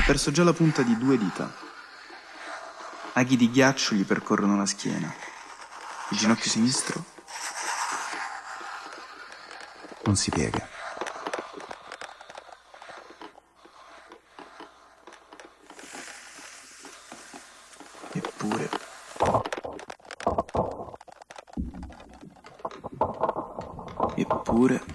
perso già la punta di 2 dita. Aghi di ghiaccio gli percorrono la schiena. Il ginocchio sinistro non si piega. Eppure